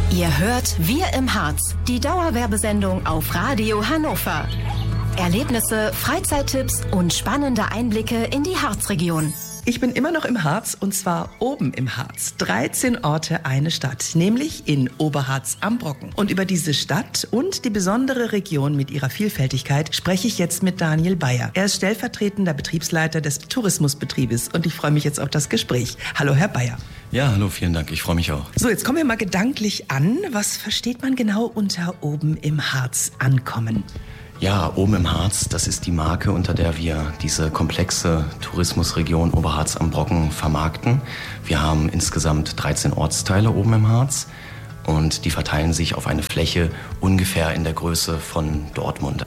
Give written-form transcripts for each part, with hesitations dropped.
Ihr hört Wir im Harz, die Dauerwerbesendung auf Radio Hannover. Erlebnisse, Freizeittipps und spannende Einblicke in die Harzregion. Ich bin immer noch im Harz und zwar oben im Harz. 13 Orte, eine Stadt, nämlich in Oberharz am Brocken. Und über diese Stadt und die besondere Region mit ihrer Vielfältigkeit spreche ich jetzt mit Daniel Bayer. Er ist stellvertretender Betriebsleiter des Tourismusbetriebes und ich freue mich jetzt auf das Gespräch. Hallo, Herr Bayer. Ja, hallo, vielen Dank. Ich freue mich auch. So, jetzt kommen wir mal gedanklich an. Was versteht man genau unter oben im Harz ankommen? Ja, oben im Harz, das ist die Marke, unter der wir diese komplexe Tourismusregion Oberharz am Brocken vermarkten. Wir haben insgesamt 13 Ortsteile oben im Harz und die verteilen sich auf eine Fläche ungefähr in der Größe von Dortmund.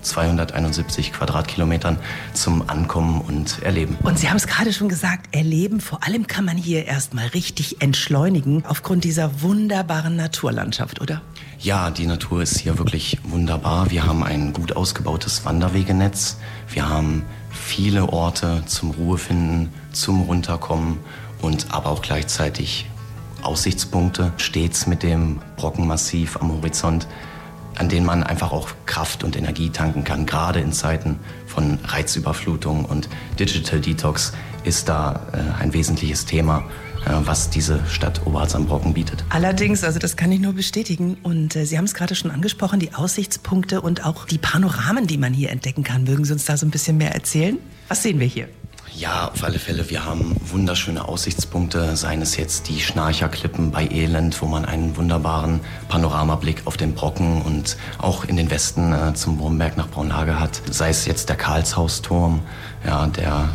271 Quadratkilometern zum Ankommen und Erleben. Und Sie haben es gerade schon gesagt, erleben. Vor allem kann man hier erstmal richtig entschleunigen aufgrund dieser wunderbaren Naturlandschaft, oder? Ja, die Natur ist hier wirklich wunderbar. Wir haben ein gut ausgebautes Wanderwegenetz. Wir haben viele Orte zum Ruhefinden, zum Runterkommen und aber auch gleichzeitig Aussichtspunkte, stets mit dem Brockenmassiv am Horizont, an denen man einfach auch Kraft und Energie tanken kann. Gerade in Zeiten von Reizüberflutung und Digital Detox ist da ein wesentliches Thema, was diese Stadt Oberharz am Brocken bietet. Allerdings, also das kann ich nur bestätigen. Und Sie haben es gerade schon angesprochen, die Aussichtspunkte und auch die Panoramen, die man hier entdecken kann. Mögen Sie uns da so ein bisschen mehr erzählen? Was sehen wir hier? Ja, auf alle Fälle. Wir haben wunderschöne Aussichtspunkte, seien es jetzt die Schnarcherklippen bei Elend, wo man einen wunderbaren Panoramablick auf den Brocken und auch in den Westen zum Wurmberg nach Braunlage hat. Sei es jetzt der Karlshausturm, ja, der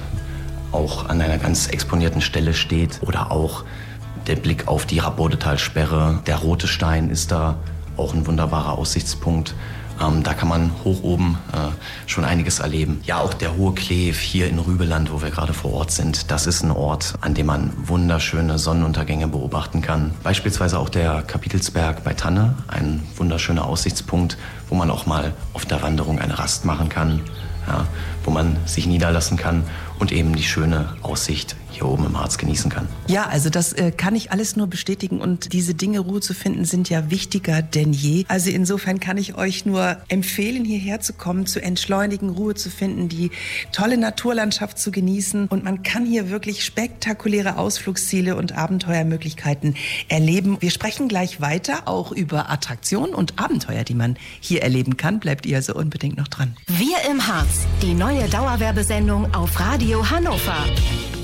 auch an einer ganz exponierten Stelle steht, oder auch der Blick auf die Rabodetalsperre. Der Rote Stein ist da auch ein wunderbarer Aussichtspunkt. Da kann man hoch oben schon einiges erleben. Ja, auch der Hohe Kleef hier in Rübeland, wo wir gerade vor Ort sind, das ist ein Ort, an dem man wunderschöne Sonnenuntergänge beobachten kann. Beispielsweise auch der Kapitelsberg bei Tanne, ein wunderschöner Aussichtspunkt, wo man auch mal auf der Wanderung eine Rast machen kann, ja, wo man sich niederlassen kann und eben die schöne Aussicht hier oben im Harz genießen kann. Ja, also das kann ich alles nur bestätigen und diese Dinge, Ruhe zu finden, sind ja wichtiger denn je. Also insofern kann ich euch nur empfehlen, hierher zu kommen, zu entschleunigen, Ruhe zu finden, die tolle Naturlandschaft zu genießen und man kann hier wirklich spektakuläre Ausflugsziele und Abenteuermöglichkeiten erleben. Wir sprechen gleich weiter auch über Attraktionen und Abenteuer, die man hier erleben kann. Bleibt ihr also unbedingt noch dran. Wir im Harz, die neue Dauerwerbesendung auf Radio Hannover.